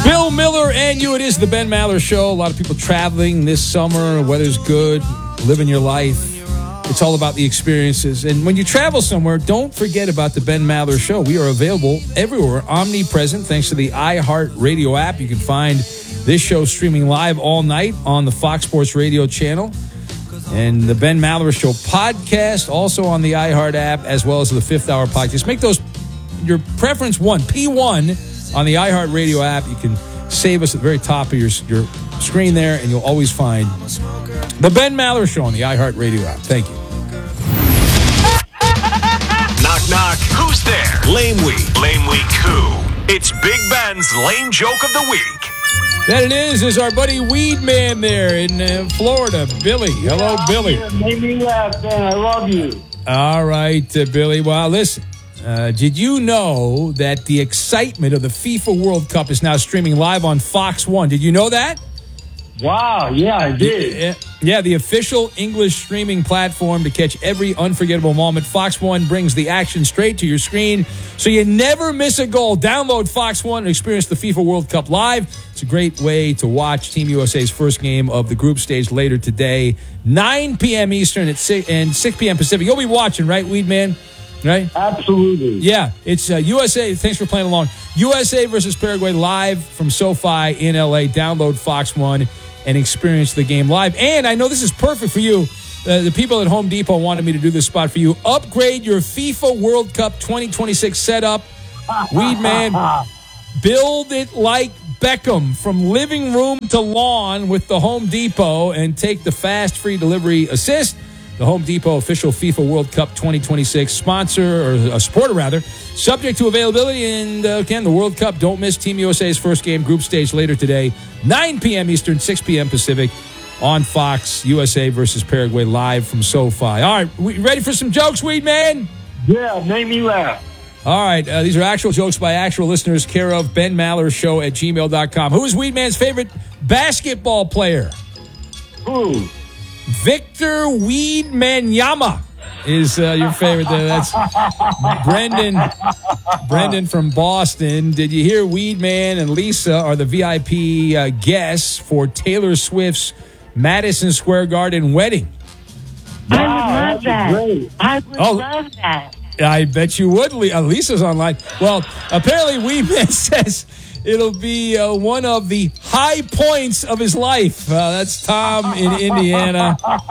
Bill Miller and you. It is the Ben Maller Show. A lot of people traveling this summer. Weather's good. Living your life. It's all about the experiences. And when you travel somewhere, don't forget about the Ben Maller Show. We are available everywhere, omnipresent, thanks to the iHeartRadio app. You can find this show streaming live all night on the Fox Sports Radio channel. And the Ben Maller Show podcast, also on the iHeart app, as well as the Fifth Hour podcast. Make those your preference one, P1, on the iHeartRadio app. You can save us at the very top of your screen there, and you'll always find the Ben Maller Show on the iHeartRadio app. Thank you. Knock, knock. Who's there? Lame Week. Lame Week who? It's Big Ben's Lame Joke of the Week. That it is our buddy Weed Man there in Florida. Billy. Hello, Billy. Made me laugh, Ben. I love you. All right, Billy. Well, listen. Did you know that the excitement of the FIFA World Cup is now streaming live on Fox One? Did you know that? Wow, yeah, I did. Yeah, the official English streaming platform to catch every unforgettable moment. Fox One brings the action straight to your screen, so you never miss a goal. Download Fox One and experience the FIFA World Cup live. It's a great way to watch Team USA's first game of the group stage later today, 9 p.m. Eastern and 6 p.m. Pacific. You'll be watching, right, Weed Man? Right? Absolutely. Yeah, it's USA. Thanks for playing along. USA versus Paraguay live from SoFi in LA. Download Fox One and experience the game live. And I know this is perfect for you. The people at Home Depot wanted me to do this spot for you. Upgrade your FIFA World Cup 2026 setup. Weed Man, build it like Beckham from living room to lawn with the Home Depot and take the fast free delivery assist. The Home Depot official FIFA World Cup 2026 sponsor, or a supporter rather, subject to availability. And again, the World Cup, don't miss Team USA's first game, group stage later today, 9 p.m. Eastern, 6 p.m. Pacific on Fox. USA versus Paraguay live from SoFi. All right, we ready for some jokes, Weed Man? Yeah, made me laugh. All right, these are actual jokes by actual listeners, care of Ben Maller Show at gmail.com. Who is Weed Man's favorite basketball player? Who? Victor Weedmanyama is your favorite there. That's Brendan from Boston. Did you hear Weedman and Lisa are the VIP guests for Taylor Swift's Madison Square Garden wedding? I would love that. Great. I would love that. I bet you would. Lisa's online. Well, apparently Weedman says it'll be one of the high points of his life. That's Tom in Indiana.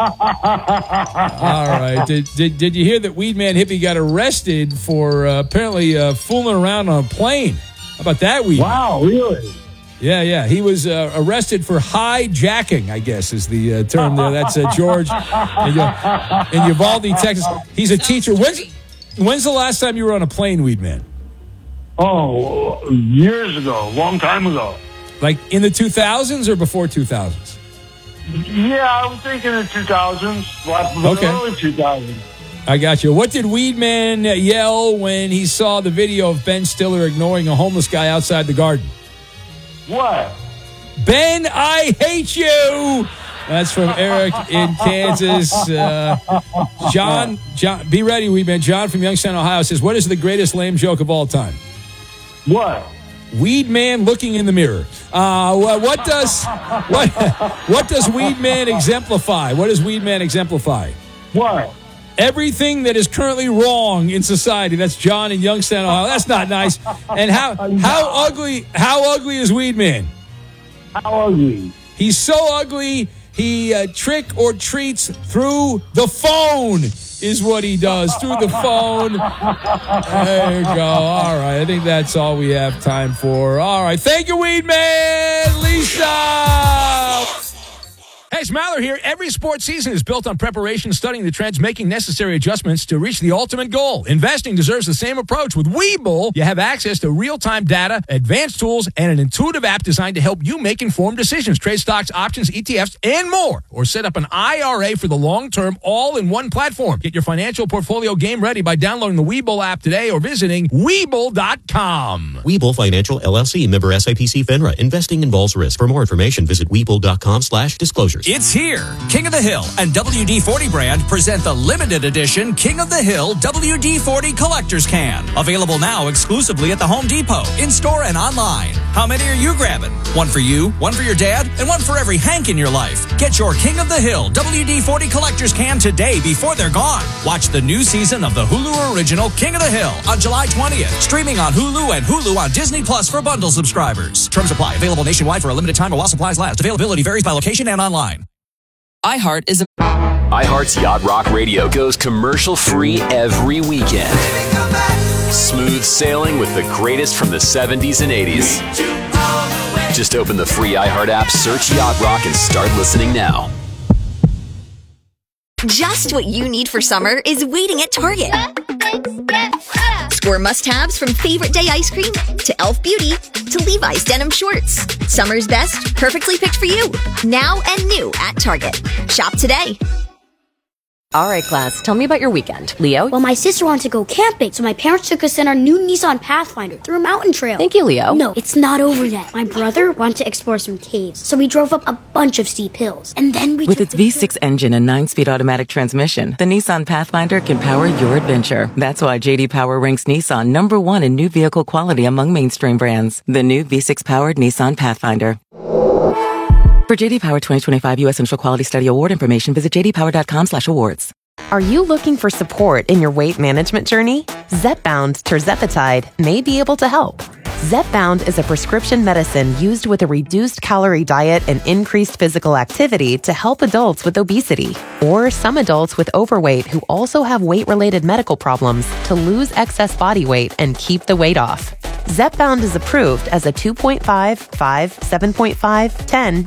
All right. Did you hear that Weedman Hippie got arrested for apparently fooling around on a plane? How about that, Weedman? Wow, really? Yeah. He was arrested for hijacking, I guess is the term there. That's George in Uvalde, Texas. He's a teacher. When's the last time you were on a plane, Weedman? Oh, years ago, long time ago. Like in the 2000s or before 2000s? Yeah, I was thinking the 2000s, Okay. early 2000s. I got you. What did Weedman yell when he saw the video of Ben Stiller ignoring a homeless guy outside the garden? What? Ben, I hate you! That's from Eric in Kansas. John, be ready, Weedman. John from Youngstown, Ohio says, what is the greatest lame joke of all time? What? Weedman looking in the mirror. What does Weedman exemplify? What does Weedman exemplify? What? Everything that is currently wrong in society. That's John in Youngstown, Ohio. That's not nice. And how ugly is Weedman? How ugly? He's so ugly, he trick or treats through the phone is what he does, through the phone. There you go. All right, I think that's all we have time for. All right, thank you, Weedman. Lisa. Hey, it's Maller here. Every sports season is built on preparation, studying the trends, making necessary adjustments to reach the ultimate goal. Investing deserves the same approach. With Webull, you have access to real-time data, advanced tools, and an intuitive app designed to help you make informed decisions. Trade stocks, options, ETFs, and more. Or set up an IRA for the long term, all in one platform. Get your financial portfolio game ready by downloading the Webull app today or visiting Webull.com. Webull Financial LLC, member SIPC FINRA. Investing involves risk. For more information, visit Webull.com/disclosures. It's here. King of the Hill and WD-40 brand present the limited edition King of the Hill WD-40 Collector's Can. Available now exclusively at the Home Depot, in-store and online. How many are you grabbing? One for you, one for your dad, and one for every Hank in your life. Get your King of the Hill WD-40 Collector's Can today before they're gone. Watch the new season of the Hulu original King of the Hill on July 20th. Streaming on Hulu and Hulu on Disney Plus for bundle subscribers. Terms apply. Available nationwide for a limited time or while supplies last. Availability varies by location and online. iHeart's Yacht Rock Radio goes commercial-free every weekend. Smooth sailing with the greatest from the 70s and 80s. Just open the free iHeart app, search Yacht Rock, and start listening now. Just what you need for summer is waiting at Target. Score must-haves from Favorite Day ice cream to Elf Beauty to Levi's denim shorts. Summer's best, perfectly picked for you. Now and new at Target. Shop today. All right, class, tell me about your weekend. Leo? Well, my sister wanted to go camping, so my parents took us in our new Nissan Pathfinder through a mountain trail. Thank you, Leo. No, it's not over yet. My brother wanted to explore some caves, so we drove up a bunch of steep hills. And then we With its V6 engine and 9-speed automatic transmission, the Nissan Pathfinder can power your adventure. That's why J.D. Power ranks Nissan #1 in new vehicle quality among mainstream brands. The new V6-powered Nissan Pathfinder. For J.D. Power 2025 U.S. Central Quality Study Award information, visit jdpower.com/awards. Are you looking for support in your weight management journey? Zepbound tirzepatide may be able to help. Zepbound is a prescription medicine used with a reduced calorie diet and increased physical activity to help adults with obesity or some adults with overweight who also have weight-related medical problems to lose excess body weight and keep the weight off. Zepbound is approved as a 2.5, 5, 7.5, 10,